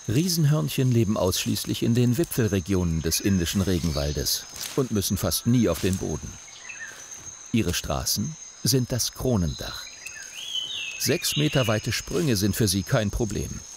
Riesenhörnchen leben ausschließlich in den Wipfelregionen des indischen Regenwaldes und müssen fast nie auf den Boden. Ihre Straßen sind das Kronendach. 6 Meter weite Sprünge sind für sie kein Problem.